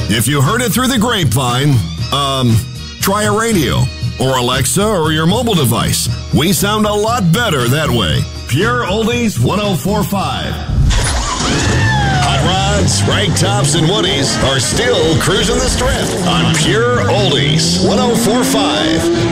If you heard it through the grapevine, try a radio or Alexa or your mobile device. We sound a lot better that way. Pure Oldies 104.5. Hot rods, rag tops, and woodies are still cruising the strip on Pure Oldies 104.5.